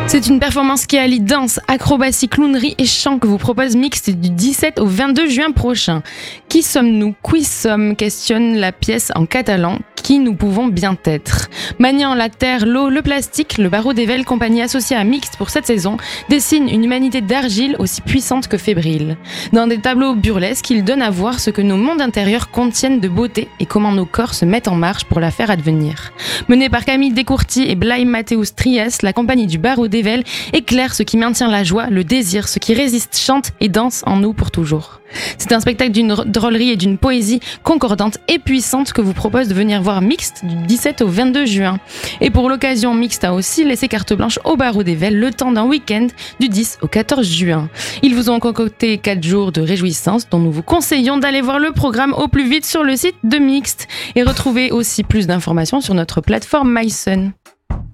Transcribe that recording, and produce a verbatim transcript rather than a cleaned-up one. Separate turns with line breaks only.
C'est une performance qui allie danse, acrobatie, clownerie et chant que vous propose Mixte du dix-sept au vingt-deux juin prochain. Qui sommes-nous? Qui sommes? Questionne la pièce en catalan. Qui nous pouvons bien être? Maniant la terre, l'eau, le plastique, le Barreau d'Ével, compagnie associée à Mixte pour cette saison, dessine une humanité d'argile aussi puissante que fébrile. Dans des tableaux burlesques, il donne à voir ce que nos mondes intérieurs contiennent de beauté et comment nos corps se mettent en marche pour la faire advenir. Menée par Camille Descourtis et Blai Mathéus Triès, la compagnie du Barreau d'Ével éclaire ce qui maintient la joie, le désir, ce qui résiste, chante et danse en nous pour toujours. C'est un spectacle d'une drôlerie et d'une poésie concordante et puissante que vous propose de venir voir Mixte du dix-sept au vingt-deux juin. Et pour l'occasion, Mixte a aussi laissé carte blanche au Barreau d'Ével le temps d'un week-end du dix au quatorze juin. Ils vous ont concocté quatre jours de réjouissance dont nous vous conseillons d'aller voir le programme au plus vite sur le site de Mixte et retrouver aussi plus d'informations sur notre plateforme MySun.